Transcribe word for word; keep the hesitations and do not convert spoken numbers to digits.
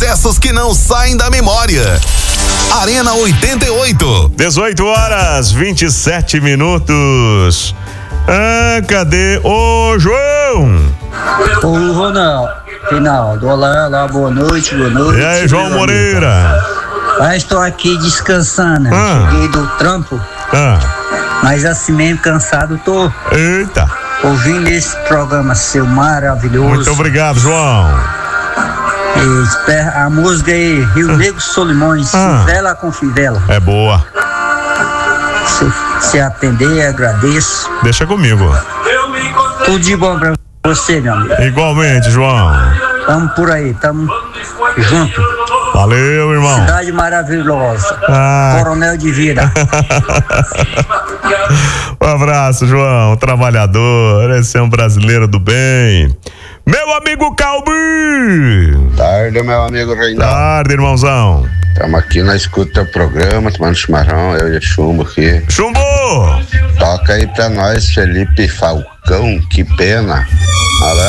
sucessos que não saem da memória. Arena oitenta e oito. dezoito horas, vinte e sete minutos. Ah, cadê o João? Ô, Ronaldo, Reinaldo, olá, olá, boa noite, boa noite. E aí, João Moreira? Ah, estou aqui descansando, Ah. cheguei do trampo, Ah, mas assim mesmo cansado tô, eita. ouvindo esse programa seu maravilhoso. Muito obrigado, João. E espero- a música aí, Rio Negro Solimões, Ah. Fivela com Fivela. É boa. Se, se atender, agradeço. Deixa comigo. Tudo de bom pra você, meu amigo. Igualmente, João. Tamo por aí, tamo junto. Valeu, irmão. Cidade maravilhosa. Ah. Coronel de vida. Um abraço, João. Trabalhador. Esse é um brasileiro do bem. Meu amigo Calbi. Tarde, meu amigo Reinaldo. Tarde, irmãozão. Estamos aqui na escuta do programa, tomando chimarrão, eu e o Chumbo aqui. Chumbo! Toca aí pra nós, Felipe Falcão, que pena. Alô?